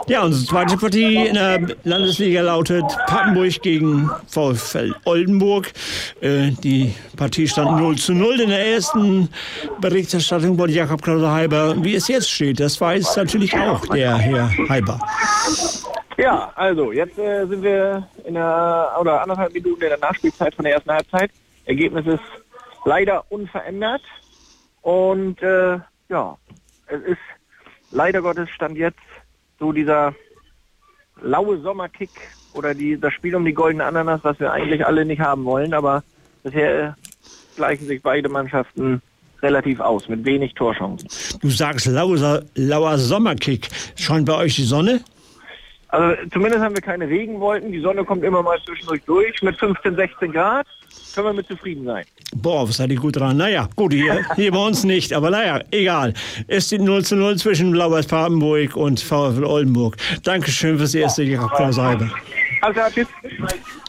Ja, unsere zweite Partie in der Landesliga lautet Papenburg gegen VfL Oldenburg. Die Partie stand 0:0 in der ersten Berichterstattung von Jakob Klause-Heiber. Wie es jetzt steht, das weiß natürlich auch der Herr Heiber. Ja, also jetzt sind wir in anderthalb Minuten in der Nachspielzeit von der ersten Halbzeit. Ergebnis ist leider unverändert. Und es ist leider Gottes Stand jetzt so dieser laue Sommerkick oder das Spiel um die goldene Ananas, was wir eigentlich alle nicht haben wollen. Aber bisher gleichen sich beide Mannschaften relativ aus, mit wenig Torchancen. Du sagst lauer Sommerkick. Scheint bei euch die Sonne? Also zumindest haben wir keine Regenwolken. Die Sonne kommt immer mal zwischendurch durch mit 15, 16 Grad. Können wir mit zufrieden sein. Boah, was seid ihr gut dran? Naja, gut, hier bei uns nicht. Aber naja, egal. Es steht 0:0 zwischen Blau-Weiß Papenburg und VfL Oldenburg. Dankeschön fürs erste, Jakob Klause-Heiber. Also, tschüss.